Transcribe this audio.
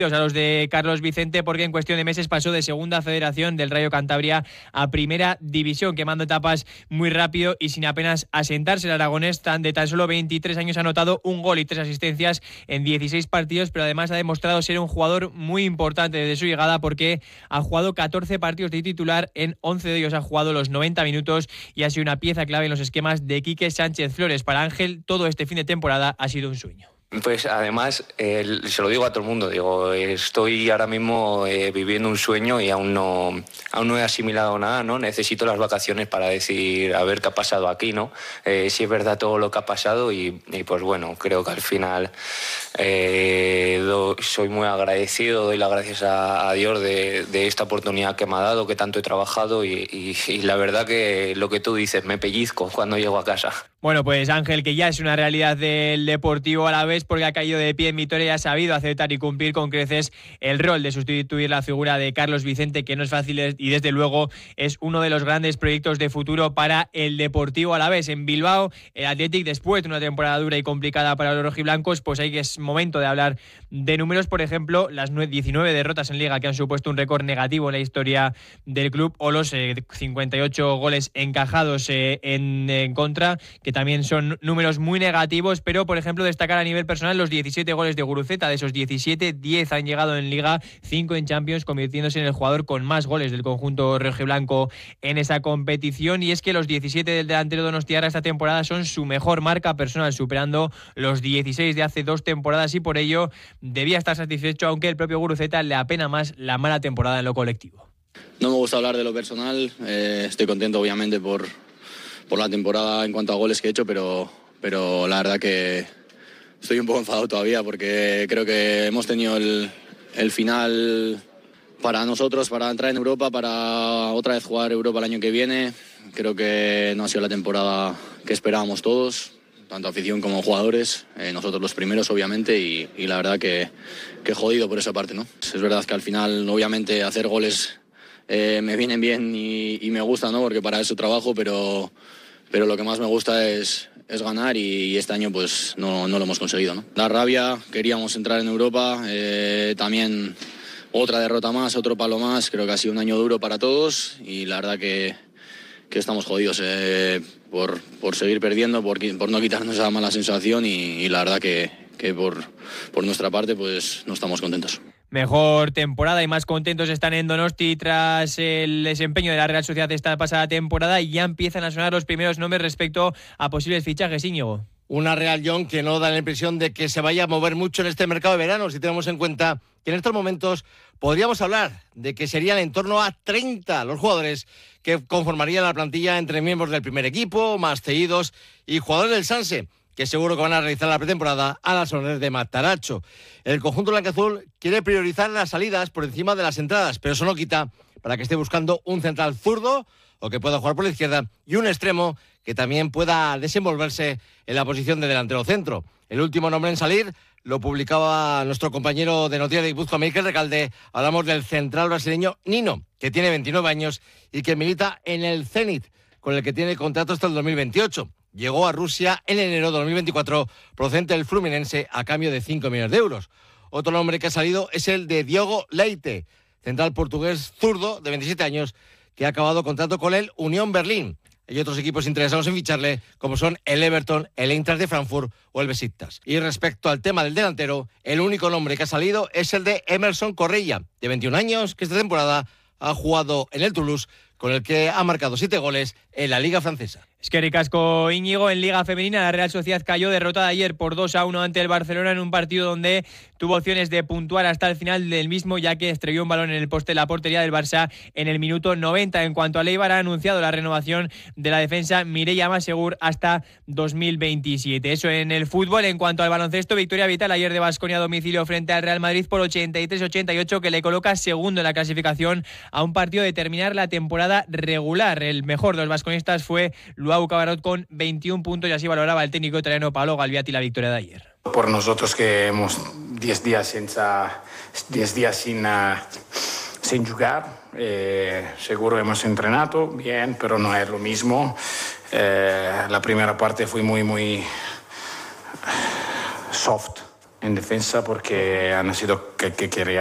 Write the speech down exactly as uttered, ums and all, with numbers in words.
a los de Carlos Vicente, porque en cuestión de meses pasó de segunda federación del Rayo Cantabria a primera división, quemando etapas muy rápido y sin apenas asentarse. El aragonés tan de tan solo veintitrés años ha anotado un gol y tres asistencias en dieciséis partidos, pero además ha demostrado ser un jugador muy importante desde su llegada, porque ha jugado catorce partidos de titular, en once de ellos ha jugado los noventa minutos y ha sido una pieza clave en los esquemas de Quique Sánchez Flores. Para Ángel, todo este fin de temporada ha sido un sueño. Pues además, eh, se lo digo a todo el mundo, digo, estoy ahora mismo eh, viviendo un sueño y aún no, aún no he asimilado nada, ¿no? Necesito las vacaciones para decir, a ver qué ha pasado aquí, ¿no? Eh, si es verdad todo lo que ha pasado y, y pues bueno, creo que al final eh, do, soy muy agradecido, doy las gracias a, a Dios de, de esta oportunidad que me ha dado, que tanto he trabajado y, y, y la verdad que lo que tú dices, me pellizco cuando llego a casa. Bueno, pues Ángel, que ya es una realidad del Deportivo Alavés, porque ha caído de pie en Vitoria y ha sabido aceptar y cumplir con creces el rol de sustituir la figura de Carlos Vicente, que no es fácil y desde luego es uno de los grandes proyectos de futuro para el Deportivo Alavés. En Bilbao, el Athletic, después de una temporada dura y complicada para los rojiblancos, pues ahí que es momento de hablar de números. Por ejemplo, las diecinueve derrotas en Liga, que han supuesto un récord negativo en la historia del club, o los eh, cincuenta y ocho goles encajados eh, en, en contra, que también son números muy negativos. Pero, por ejemplo, destacar a nivel personal los diecisiete goles de Guruceta. De esos diecisiete, diez han llegado en Liga, cinco en Champions, convirtiéndose en el jugador con más goles del conjunto rojiblanco en esa competición. Y es que los diecisiete del delantero donostiarra esta temporada son su mejor marca personal, superando los dieciséis de hace dos temporadas, y por ello debía estar satisfecho, aunque el propio Guruceta le apena más la mala temporada en lo colectivo. No me gusta hablar de lo personal, eh, estoy contento obviamente por, por la temporada en cuanto a goles que he hecho, pero, pero la verdad que estoy un poco enfadado todavía, porque creo que hemos tenido el, el final para nosotros, para entrar en Europa, para otra vez jugar Europa el año que viene. Creo que no ha sido la temporada que esperábamos todos, tanto afición como jugadores, eh, nosotros los primeros obviamente, y, y la verdad que, que jodido por esa parte, ¿no? Es verdad que al final obviamente hacer goles eh, me vienen bien y, y me gusta, ¿no? Porque para eso trabajo, pero, pero lo que más me gusta es, es ganar, y, y este año pues no, no lo hemos conseguido, ¿no? La rabia, queríamos entrar en Europa, eh, también otra derrota más, otro palo más. Creo que ha sido un año duro para todos y la verdad que, que estamos jodidos eh, por, por seguir perdiendo, por, por no quitarnos esa mala sensación, y, y la verdad que, que por, por nuestra parte pues no estamos contentos. Mejor temporada y más contentos están en Donosti tras el desempeño de la Real Sociedad esta pasada temporada, y ya empiezan a sonar los primeros nombres respecto a posibles fichajes, Íñigo. Una Real Young que no da la impresión de que se vaya a mover mucho en este mercado de verano, si tenemos en cuenta que en estos momentos podríamos hablar de que serían en torno a treinta los jugadores que conformarían la plantilla, entre miembros del primer equipo, más cedidos y jugadores del Sanse, que seguro que van a realizar la pretemporada a las órdenes de Mataracho. El conjunto blanquiazul quiere priorizar las salidas por encima de las entradas, pero eso no quita para que esté buscando un central zurdo o que pueda jugar por la izquierda, y un extremo que también pueda desenvolverse en la posición de delantero centro. El último nombre en salir lo publicaba nuestro compañero de Noticias de Guipúzcoa, Mikel Recalde. Hablamos del central brasileño Nino, que tiene veintinueve años y que milita en el Zenit, con el que tiene contrato hasta el dos mil veintiocho. Llegó a Rusia en enero de dos mil veinticuatro, procedente del Fluminense, a cambio de cinco millones de euros. Otro nombre que ha salido es el de Diogo Leite, central portugués zurdo de veintisiete años, que ha acabado contrato con el Unión Berlín. Hay otros equipos interesados en ficharle, como son el Everton, el Eintracht de Frankfurt o el Besiktas. Y respecto al tema del delantero, el único nombre que ha salido es el de Emerson Correia, de veintiún años, que esta temporada ha jugado en el Toulouse, con el que ha marcado siete goles en la Liga Francesa. Es que ricasco, Íñigo. En Liga Femenina, la Real Sociedad cayó derrotada ayer por dos a uno ante el Barcelona, en un partido donde tuvo opciones de puntuar hasta el final del mismo, ya que estrelló un balón en el poste de la portería del Barça en el minuto noventa. En cuanto a Leibar, ha anunciado la renovación de la defensa Mireia Masegur hasta dos mil veintisiete. Eso en el fútbol. En cuanto al baloncesto, victoria vital ayer de Baskonia a domicilio frente al Real Madrid por ochenta y tres a ochenta y ocho, que le coloca segundo en la clasificación a un partido de terminar la temporada regular. El mejor de los vasconistas fue Luau Cabarot con veintiún puntos, y así valoraba el técnico italiano Paolo Galviati la victoria de ayer. Por nosotros que hemos diez días sin, diez días sin, uh, sin jugar, eh, seguro hemos entrenado bien, pero no es lo mismo. Eh, la primera parte fue muy, muy soft, en defensa porque han sido que, que quería